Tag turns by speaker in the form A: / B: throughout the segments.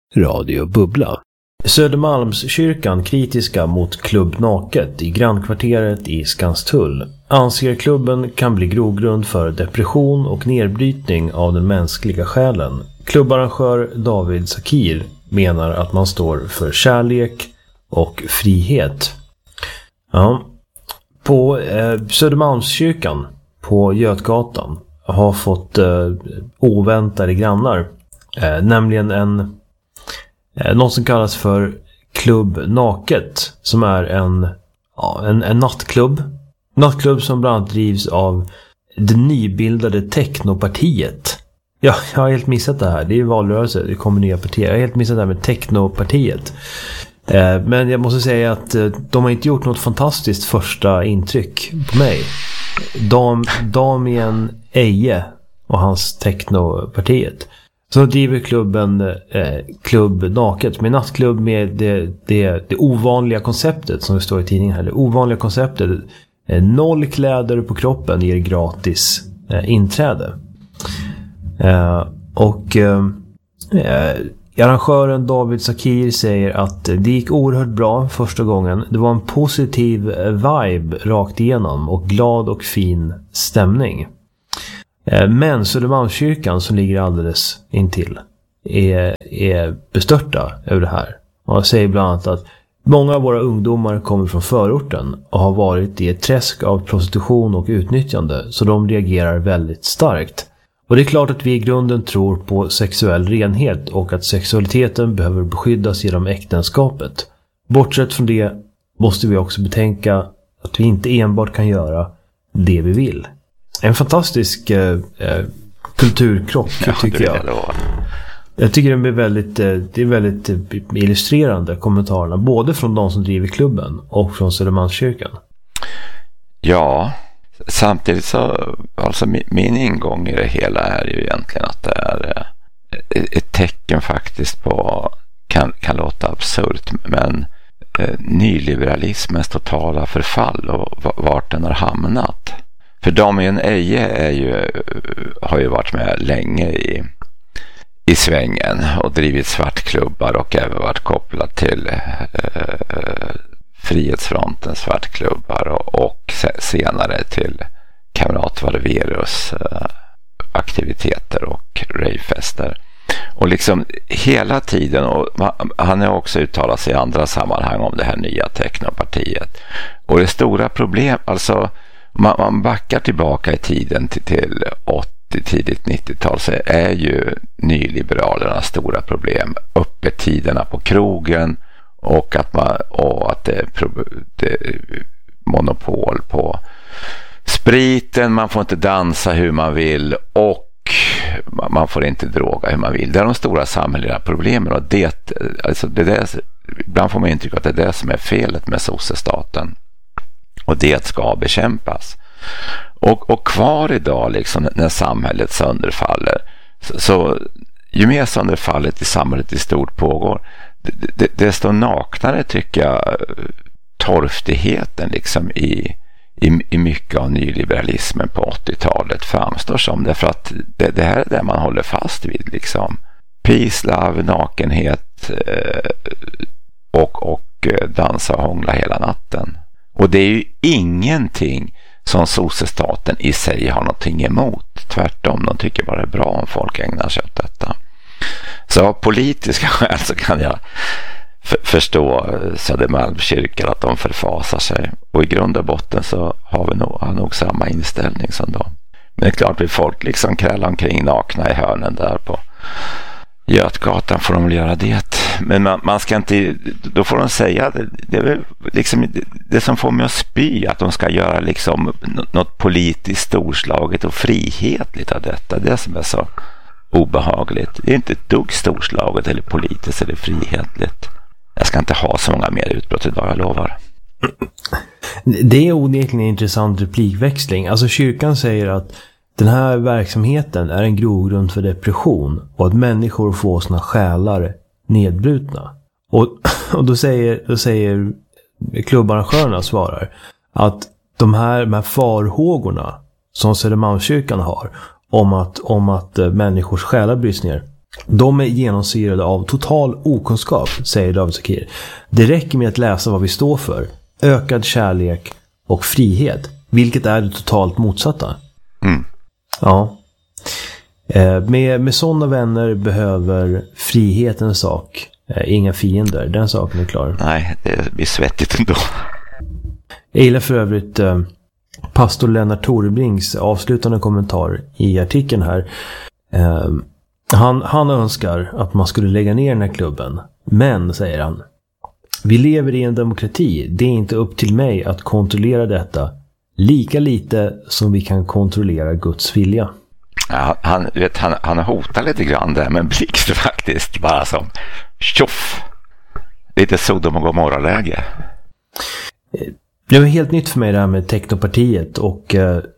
A: Radio Bubbla. Södermalmskyrkan kritiska mot Klubb Naket i grannkvarteret i Skanstull anser klubben kan bli grogrund för depression och nedbrytning av den mänskliga själen. Klubbarrangör David Sakir menar att man står för kärlek och frihet. Ja. På Södermalmskyrkan på Götgatan har fått oväntade grannar. Nämligen något som kallas för Klubb Naket, som är en nattklubb. Nattklubb som bland annat drivs av det nybildade Technopartiet. Ja, jag har helt missat det här. Det är valrörelse, det kommer nya partier. Jag har helt missat det här med Technopartiet. Men jag måste säga att de har inte gjort något fantastiskt första intryck på mig. Damien Eje och hans Technopartiet. Så driver klubben Klubb Naket med nattklubb med det ovanliga konceptet som det står i tidningen här. Det ovanliga konceptet 0 kläder på kroppen ger gratis inträde. Arrangören David Sakir säger att det gick oerhört bra första gången. Det var en positiv vibe rakt igenom och glad och fin stämning. Men Södermalmskyrkan som ligger alldeles intill är bestörta över det här. Och säger bland annat att många av våra ungdomar kommer från förorten och har varit i ett träsk av prostitution och utnyttjande, så de reagerar väldigt starkt. Och det är klart att vi i grunden tror på sexuell renhet och att sexualiteten behöver beskyddas genom äktenskapet. Bortsett från det måste vi också betänka att vi inte enbart kan göra det vi vill. En fantastisk kulturkrock, tycker jag. Jag tycker det är väldigt illustrerande kommentarerna, både från de som driver klubben och från Södermalmskyrkan.
B: Ja, samtidigt så, alltså min ingång i det hela är ju egentligen att det är ett tecken faktiskt på, kan låta absurt, men nyliberalismens totala förfall och vart den har hamnat. För Damien Eje har ju varit med länge i svängen och drivit svartklubbar och även varit kopplad till Frihetsfrontens svartklubbar och senare till Kamrat Valverus aktiviteter och rejfester. Och liksom hela tiden, och han har också uttalat sig i andra sammanhang om det här nya Technopartiet. Och det stora problem, alltså man backar tillbaka i tiden till 80, tidigt 90-tal, så är ju nyliberalernas stora problem öppettiderna på krogen och att det är monopol på spriten, man får inte dansa hur man vill och man får inte droga hur man vill. Det är de stora samhälleliga problemen, och ibland får man intryck att det är det som är felet med sossestaten. Och det ska bekämpas. Och kvar idag, liksom, när samhället sönderfaller, så ju mer sönderfallet i samhället i stort pågår, desto naknare tycker jag torftigheten liksom i mycket av nyliberalismen på 80-talet framstår som. Därför att det här är det man håller fast vid. Liksom. Peace, love, nakenhet och dansa och hångla hela natten. Och det är ju ingenting som sossestaten i sig har någonting emot. Tvärtom, de tycker bara det är bra om folk ägnar sig åt detta. Så av politiska skäl så kan jag förstå Södermalmskyrkan att de förfasar sig. Och i grund och botten så har nog samma inställning som de. Men det är klart, vill folk liksom krälla omkring nakna i hörnen där på Götgatan, får de väl göra det. Men man ska inte, då får de säga, det är väl liksom det som får mig att spy, att de ska göra liksom något politiskt storslaget och frihetligt av detta. Det som är så obehagligt. Det är inte ett dugg storslaget eller politiskt eller frihetligt. Jag ska inte ha så många mer utbrott idag, jag lovar.
A: Det är onekligen en intressant replikväxling. Alltså kyrkan säger att den här verksamheten är en grogrund för depression och att människor får sina själar nedbrutna. Och då säger klubbarrangörerna, svarar att de här farhågorna som Södermalmskyrkan har om att människors själar bryts ner, De är genomsyrade av total okunskap, säger David Sakir. Det räcker med att läsa vad vi står för. Ökad kärlek och frihet. Vilket är det totalt motsatta. Ja. Med sådana vänner behöver friheten en sak. Inga fiender. Den saken är klar.
B: Nej, det blir svettigt ändå.
A: Jag gillar för övrigt pastor Lennart Torbrings avslutande kommentar i artikeln här. Han önskar att man skulle lägga ner den här klubben. Men, säger han, vi lever i en demokrati. Det är inte upp till mig att kontrollera detta. Lika lite som vi kan kontrollera Guds vilja.
B: Ja, han hotar lite grann där, men Blixt faktiskt bara som tjoff. Lite Sodom och Gomorra-läge.
A: Det var helt nytt för mig det här med Teknopartiet och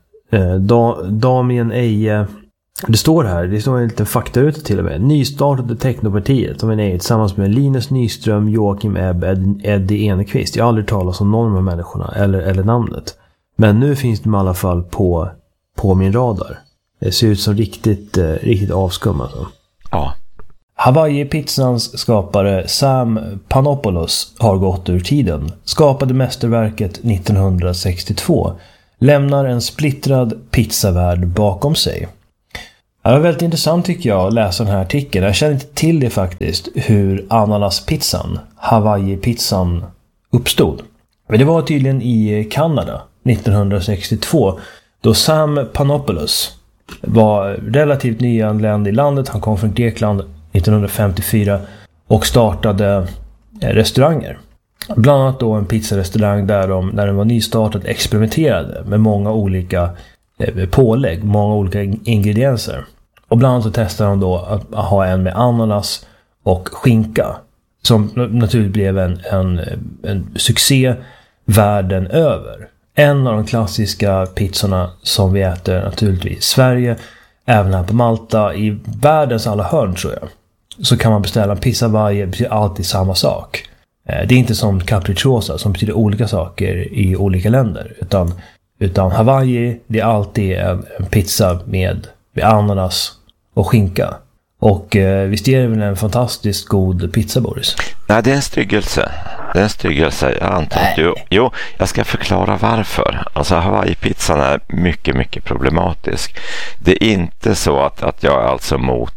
A: Damien Eje. Det står en liten fakta ute till och med. Nystartade Teknopartiet som en Eje tillsammans med Linus Nyström, Joakim Ebb, Eddie Enekvist. Jag har aldrig talat om någon av de människorna eller namnet. Men nu finns de i alla fall på min radar. Det ser ut som riktigt avskum alltså.
B: Ja.
A: Hawaii-pizzans skapare Sam Panopoulos har gått ur tiden. Skapade mästerverket 1962. Lämnar en splittrad pizzavärld bakom sig. Det var väldigt intressant tycker jag att läsa den här artikeln. Jag känner inte till det faktiskt. Hur ananaspizzan, Hawaii-pizzan uppstod. Men det var tydligen i Kanada 1962. Då Sam Panopoulos var relativt nyanländ i landet. Han kom från Grekland 1954 och startade restauranger. Bland annat då en pizzarestaurang där när den var nystartad experimenterade med många olika pålägg, många olika ingredienser. Och bland annat så testade de då att ha en med ananas och skinka som naturligtvis blev en succé världen över. En av de klassiska pizzorna som vi äter naturligtvis i Sverige, även här på Malta, i världens alla hörn tror jag. Så kan man beställa en pizza varje, betyder alltid samma sak. Det är inte som capricciosa som betyder olika saker i olika länder. Utan Hawaii, det är alltid en pizza med ananas och skinka. Och visst är det väl en fantastiskt god pizza, Boris?
B: Nej, det är en styggelse. Jag antar att jo, jag ska förklara varför. Alltså Hawaii-pizzan är mycket, mycket problematisk. Det är inte så att jag är alltså mot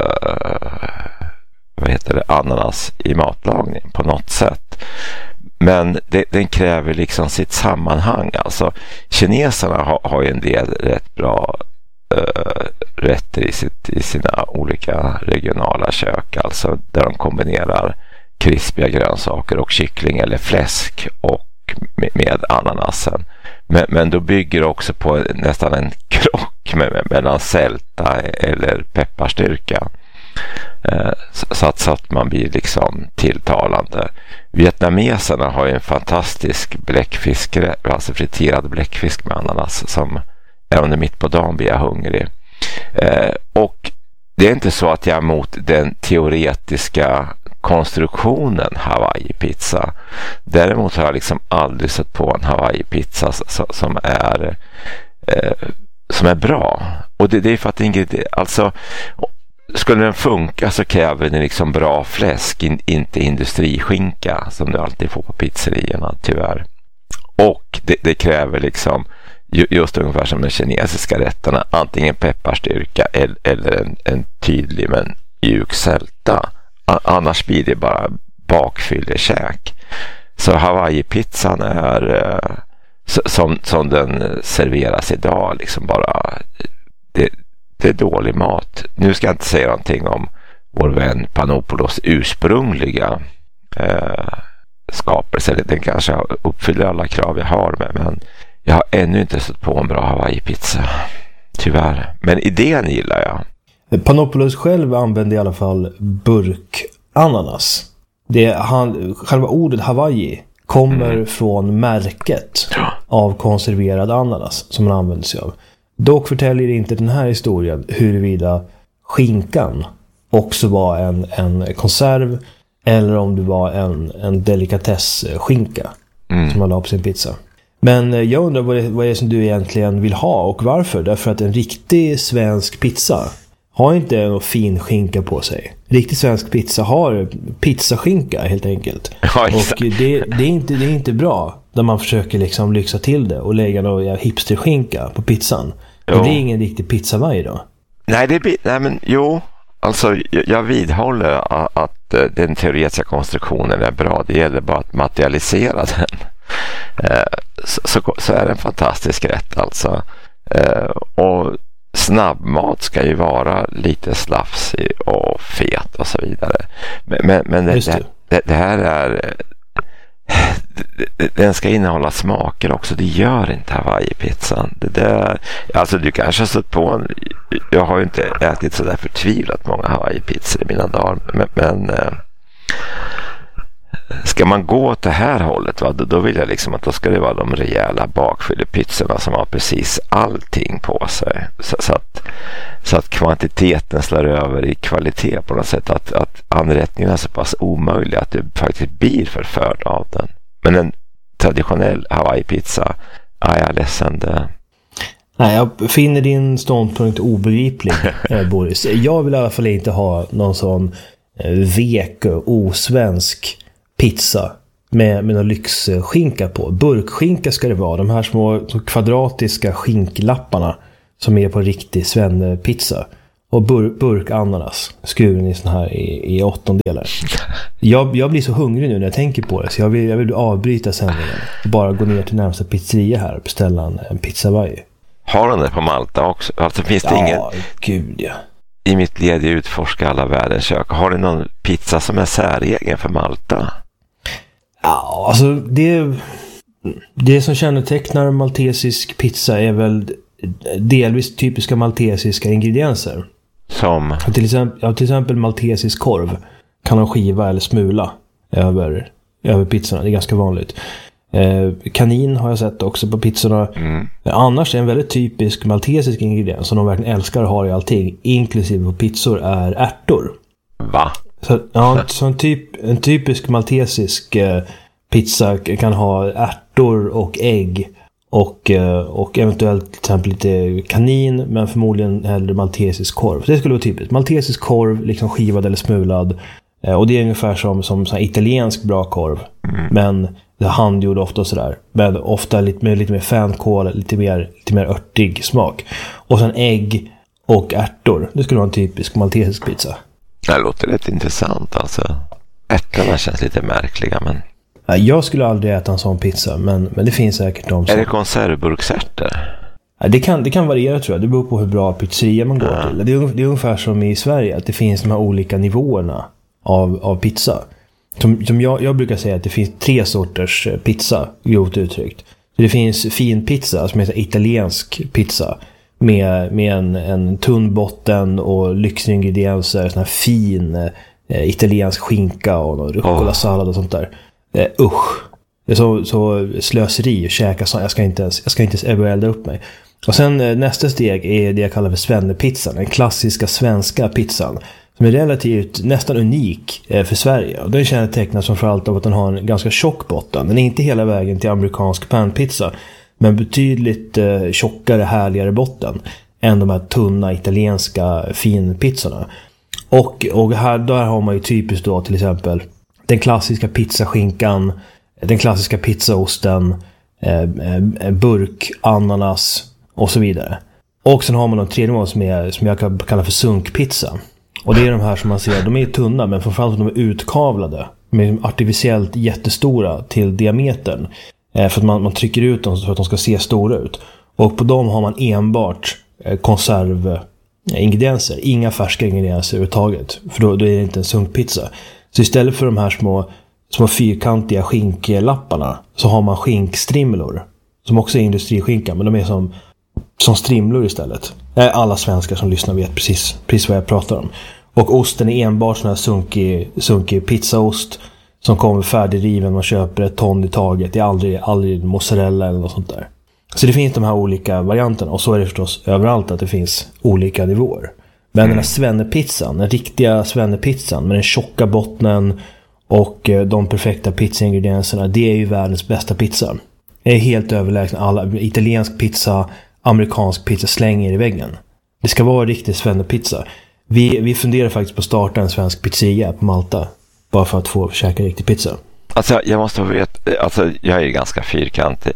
B: ananas i matlagning på något sätt. Men den kräver liksom sitt sammanhang. Alltså kineserna har ju en del rätt bra rätter i sina olika regionala kök. Alltså där de kombinerar krispiga grönsaker och kyckling eller fläsk och med ananasen. Men då bygger det också på nästan en krock mellan sälta eller pepparstyrka. Så att man blir liksom tilltalande. Vietnameserna har ju en fantastisk bläckfisk, alltså friterad bläckfisk med ananas som är under mitt på dagen blir jag hungrig. Och det är inte så att jag är emot den teoretiska konstruktionen Hawaii-pizza. Däremot har jag liksom aldrig sett på en Hawaii-pizza som är bra. Och det är för att alltså skulle den funka så kräver den liksom bra fläsk, inte industriskinka som du alltid får på pizzerierna tyvärr. Och det kräver liksom just ungefär som de kinesiska rätterna, antingen pepparstyrka eller en tydlig men mjuk sälta. Annars blir det bara bakfyllekäk. Så Hawaii-pizzan är som den serveras idag liksom bara det är dålig mat. Nu ska jag inte säga någonting om vår vän Panopoulos ursprungliga skapelse. Den kanske uppfyller alla krav jag har med, men jag har ännu inte sett på en bra Hawaii-pizza. Tyvärr. Men idén gillar jag.
A: Panopoulos själv använder i alla fall burkananas. Själva ordet Hawaii kommer från märket av konserverad ananas som man använder sig av. Dock förtäljer inte den här historien huruvida skinkan också var en konserv eller om det var en delikatessskinka som man la på sin pizza. Men jag undrar vad det är som du egentligen vill ha och varför. Därför att en riktig svensk pizza har inte en fin skinka på sig. Riktig svensk pizza har pizzaskinka helt enkelt.
B: Ja,
A: och det är inte bra när man försöker liksom lyxa till det och lägga någon hipsterskinka på pizzan. Det blir ingen riktig pizzavaj då.
B: Alltså jag vidhåller att den teoretiska konstruktionen är bra. Det gäller bara att materialisera den. Så är det en fantastisk rätt alltså. Och snabbmat ska ju vara lite slafsig och fet och så vidare. Men det här är... Den ska innehålla smaker också. Det gör inte Hawaii-pizzan. Alltså du kanske har stött på jag har ju inte ätit så där förtvivlat många Hawaii-pizzor i mina dagar. Men ska man gå åt det här hållet, då vill jag liksom att då ska det vara de rejäla bakfyllepizzorna som har precis allting på sig. Så att kvantiteten slår över i kvalitet på något sätt. Att anrättningen är så pass omöjlig att du faktiskt blir förförd av den. Men en traditionell Hawaii-pizza, jag är ledsen det.
A: Nej, jag finner din ståndpunkt obegriplig, Boris. Jag vill i alla fall inte ha någon sån vek och osvensk pizza med någon lyxskinka på. Burkskinka ska det vara. De här små kvadratiska skinklapparna som är på riktig svennepizza. Och burkananas skuren i sån här i åttondelar. Jag blir så hungrig nu när jag tänker på det. Så jag vill avbryta sändningen och bara gå ner till närmsta pizzeria här och beställa en pizzavaj.
B: Har de det på Malta också? Alltså finns det inget...
A: Gud ja.
B: I mitt led i utforska alla världens kök. Har du någon pizza som är säregen för Malta?
A: Ja, alltså det som kännetecknar maltesisk pizza är väl delvis typiska maltesiska ingredienser.
B: Som?
A: Till exempel maltesisk korv kan ha skiva eller smula över pizzorna. Det är ganska vanligt. Kanin har jag sett också på pizzorna. Annars är en väldigt typisk maltesisk ingrediens som de verkligen älskar att ha i allting, inklusive på pizzor, är ärtor.
B: Va?
A: Så en typisk maltesisk pizza kan ha ärtor och ägg och eventuellt till exempel lite kanin, men förmodligen hellre maltesisk korv. Det skulle vara typiskt. Maltesisk korv, liksom skivad eller smulad. Och det är ungefär som sån här italiensk bra korv. Men det är handgjord ofta och sådär. Men ofta lite mer fänkål, lite mer örtig smak. Och sen ägg och ärtor. Det skulle vara en typisk maltesisk pizza.
B: Det låter rätt intressant alltså. Ärtorna känns lite märkliga, men...
A: Jag skulle aldrig äta en sån pizza, men det finns säkert de som...
B: Är det konservburksärtor?
A: Det kan variera, tror jag. Det beror på hur bra pizzeria man går till. Det är ungefär som i Sverige, att det finns de här olika nivåerna av pizza. Som jag brukar säga att det finns 3 sorters pizza, grovt uttryckt. Så det finns fin pizza, som heter italiensk pizza, med en tunn botten och lyxingredienser, sån här fin italiensk skinka och rucola-sallad och sånt där. Usch. Det är så slöseri att käka så. Jag ska inte ens elda upp mig. Och sen nästa steg är det jag kallar för svennepizzan. Den klassiska svenska pizzan. Som är relativt nästan unik för Sverige. Och den kännetecknas framförallt av att den har en ganska tjock botten. Den är inte hela vägen till amerikansk panpizza, men betydligt tjockare, härligare botten än de här tunna italienska finpizzorna. Och här där har man ju typiskt då till exempel den klassiska pizzaskinkan, den klassiska pizzaosten, burk, ananas och så vidare. Och sen har man en tredje nivå som jag kan kalla för sunkpizza. Och det är de här som man ser, de är tunna, men framförallt de är utkavlade. De är artificiellt jättestora till diametern. För att man trycker ut dem för att de ska se stora ut. Och på dem har man enbart konservingredienser. Inga färska ingredienser överhuvudtaget. För då är det inte en sunkpizza. Så istället för de här små fyrkantiga skinklapparna så har man skinkstrimlor. Som också är industriskinka, men de är som strimlor istället. Alla svenskar som lyssnar vet precis vad jag pratar om. Och osten är enbart sån här sunkig pizzaost som kommer färdigriven. Man köper ett ton i taget. Det är aldrig mozzarella eller något sånt där. Så det finns de här olika varianterna. Och så är det förstås överallt att det finns olika nivåer. Men den här svennepizzan, den riktiga svennepizzan med den tjocka bottnen och de perfekta pizzaingredienserna, det är ju världens bästa pizza. Det är helt överlägsen alla italiensk pizza, amerikansk pizza, slänger i väggen. Det ska vara riktig svennepizza. Vi funderar faktiskt på att starta en svensk pizzeria på Malta. Bara för att få käka riktig pizza.
B: Alltså jag måste veta, alltså jag är ganska fyrkantig.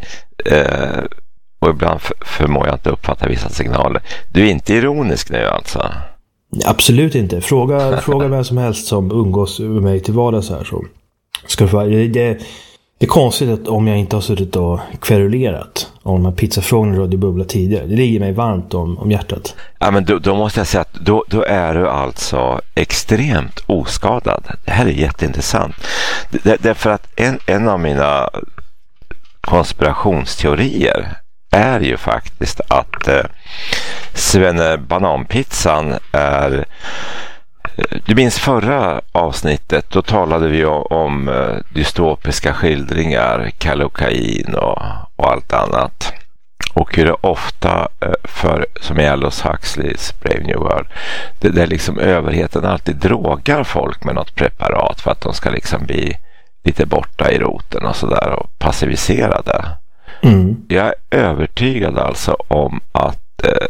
B: Och ibland förmår jag inte uppfatta vissa signaler. Du är inte ironisk nu alltså?
A: Absolut inte. Fråga vem som helst som umgås med mig till vardags här. Så ska du få, det är konstigt att om jag inte har suttit och kverulerat om de här pizzafrågorna i Radio Bubbla tidigare. Det ligger mig varmt om hjärtat.
B: Ja, men då måste jag säga att då är du alltså extremt oskadad. Det här är jätteintressant. Därför att en av mina konspirationsteorier är ju faktiskt att svennebananpizzan är... Du minns förra avsnittet, då talade vi om dystopiska skildringar, Kallocain och allt annat. Och hur det ofta, som i Aldous Huxleys Brave New World, där liksom överheten alltid drogar folk med något preparat för att de ska liksom bli lite borta i roten och sådär och passiviserade. Jag är övertygad alltså om att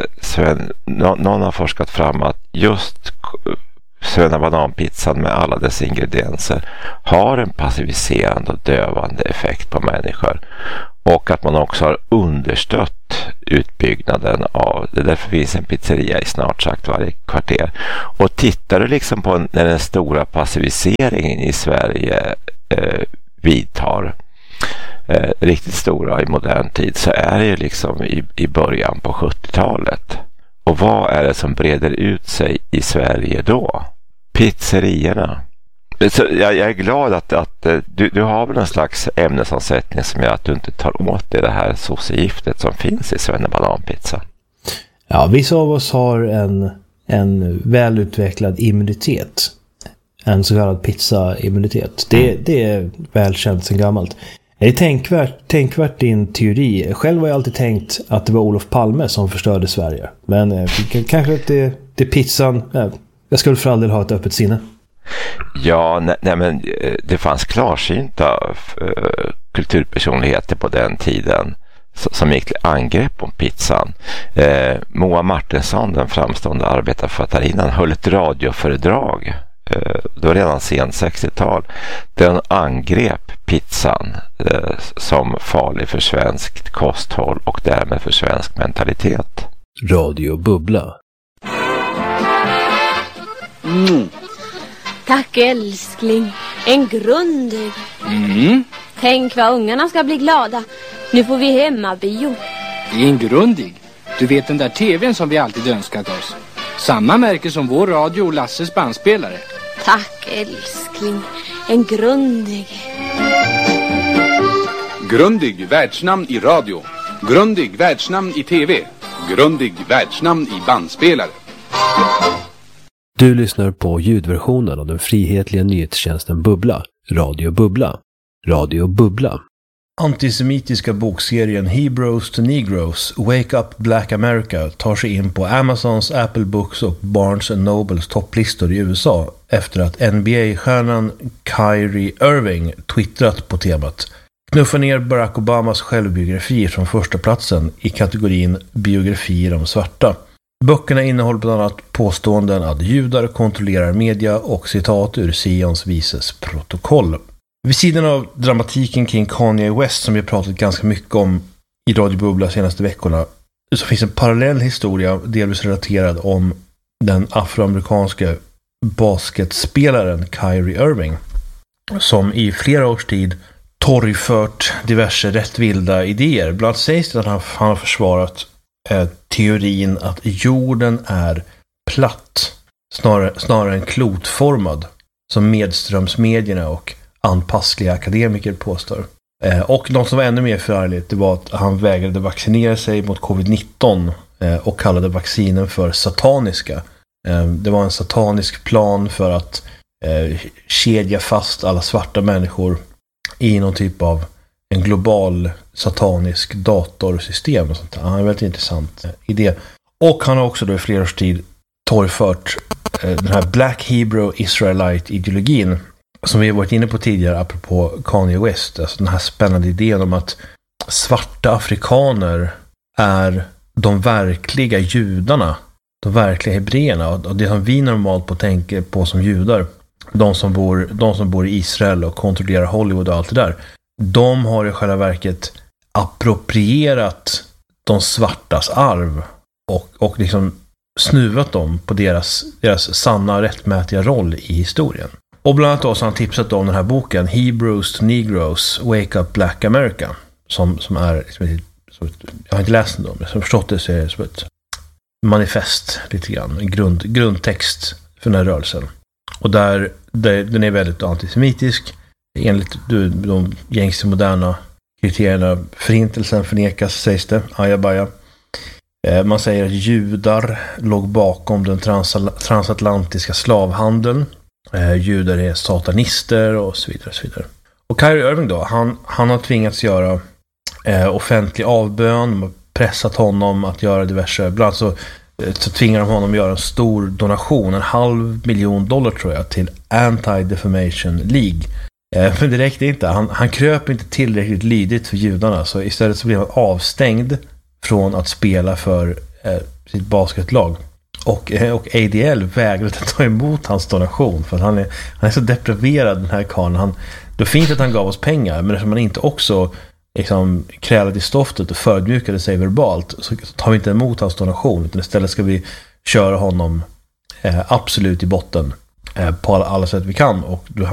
B: någon har forskat fram att just svennebananpizzan med alla dess ingredienser har en passiviserande och dövande effekt på människor, och att man också har understött utbyggnaden av det. Därför finns en pizzeria i snart sagt varje kvarter. Och tittar du liksom på när den stora passiviseringen i Sverige vidtar, riktigt stora i modern tid, så är det ju liksom i början på 70-talet. Och vad är det som breder ut sig i Sverige då? Pizzerierna. Så jag är glad att du har väl en slags ämnesomsättning som gör att du inte tar åt dig det här sosegiftet som finns i svennebananpizza.
A: Ja, vissa av oss har en välutvecklad immunitet. En så kallad pizzaimmunitet. Det är välkänt sedan gammalt. Det är tänkvärt din teori. Själv har jag alltid tänkt att det var Olof Palme som förstörde Sverige. Men kanske att det är pizzan. Jag skulle för all del ha ett öppet sinne.
B: Ja, nej men det fanns klarsynta kulturpersonligheter på den tiden som gick till angrepp om pizzan. Moa Martinsson, den framstående arbetarförfattarinnan, höll ett radioföredrag. Det var redan sent 60-tal. Den angrep pizzan som farlig för svenskt kosthåll och därmed för svensk mentalitet.
A: Radio Bubbla.
C: Tack älskling, en grundig. Tänk vad ungarna ska bli glada. Nu får vi hemmabio.
D: Det är en grundig. Du vet den där tvn som vi alltid önskat oss. Samma märke som vår radio och Lasses bandspelare.
C: Tack älskling, en grundig.
E: Grundig världsnamn i radio. Grundig världsnamn i tv. Grundig världsnamn i bandspelare.
A: Du lyssnar på ljudversionen av den frihetliga nyhetstjänsten Bubbla. Radio Bubbla. Radio Bubbla. Antisemitiska bokserien Hebrews to Negroes, Wake Up Black America tar sig in på Amazons, Apple Books och Barnes & Nobles topplistor i USA efter att NBA-stjärnan Kyrie Irving twittrat på temat. Knuffa ner Barack Obamas självbiografi från första platsen i kategorin biografier om svarta. Böckerna innehåller bland annat påståenden att judar kontrollerar media och citat ur Sions vises protokoll. Vid sidan av dramatiken kring Kanye West som vi pratat ganska mycket om i Radio Bubbla senaste veckorna, så finns en parallell historia delvis relaterad om den afroamerikanska basketspelaren Kyrie Irving, som i flera års tid torgfört diverse rätt vilda idéer. Bland annat sägs det att han har försvarat teorin att jorden är platt snarare än klotformad, som medströmsmedierna och anpassliga akademiker påstår. Och något som var ännu mer förargligt, det var att han vägrade vaccinera sig mot covid-19 och kallade vaccinen för sataniska. Det var en satanisk plan för att kedja fast alla svarta människor i någon typ av en global satanisk datorsystem och sånt där. Han är en väldigt intressant idé. Och han har också då i flera års tid torgfört den här Black Hebrew Israelite ideologin som vi varit inne på tidigare apropå Kanye West. Alltså den här spännande idén om att svarta afrikaner är de verkliga judarna de verkliga hebreerna och det som vi normalt tänker på som judar, de som bor i Israel och kontrollerar Hollywood och allt det där, de har i själva verket approprierat de svartas arv och liksom snuvat dem på deras sanna rättmätiga roll i historien. Och bland annat då så har han tipsat om den här boken Hebrews to Negroes, Wake Up Black America, som är liksom jag har inte läst den då, men som förstått det så är det som ett manifest lite grann, en grundtext för den här rörelsen. Och där den är väldigt antisemitisk enligt de gängse moderna kriterierna. Förintelsen förnekas, sägs det, ajabaja. Man säger att judar låg bakom den transatlantiska slavhandeln. Judar är satanister och så vidare. Och så vidare. Och Kyrie Irving då, han har tvingats göra offentlig avbön, pressat honom att göra diverse, bland annat så tvingar de honom att göra en stor donation, $500 000 tror jag, till Anti-Defamation League. Men det räckte inte, han kröp inte tillräckligt lydigt för judarna, så istället så blev han avstängd från att spela för sitt basketlag. Och ADL vägrade att ta emot hans donation, för att han är så depriverad, den här karln. Det är fint att han gav oss pengar, men eftersom han inte också liksom krälade i stoftet och förödmjukade sig verbalt, så tar vi inte emot hans donation, utan istället ska vi köra honom absolut i botten på alla sätt vi kan. Och